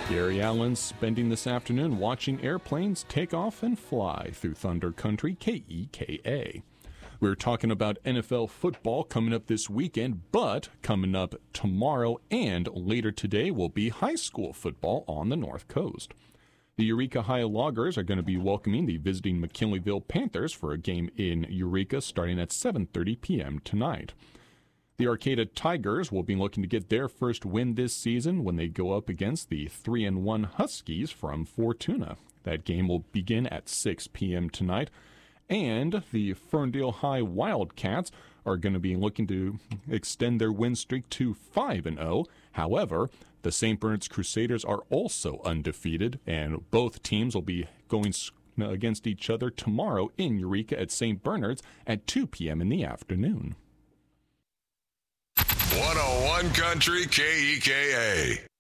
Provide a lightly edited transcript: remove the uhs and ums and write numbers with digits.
Gary Allen spending this afternoon watching airplanes take off and fly through Thunder Country, KEKA. We're talking about NFL football coming up this weekend, but coming up tomorrow and later today will be high school football on the North Coast. The Eureka High Loggers are going to be welcoming the visiting McKinleyville Panthers for a game in Eureka starting at 7:30 p.m. tonight. The Arcata Tigers will be looking to get their first win this season when they go up against the 3-1 Huskies from Fortuna. That game will begin at 6 p.m. tonight. And the Ferndale High Wildcats are going to be looking to extend their win streak to 5-0. However, the St. Bernard's Crusaders are also undefeated, and both teams will be going against each other tomorrow in Eureka at St. Bernard's at 2 p.m. in the afternoon. 101 Country KEKA.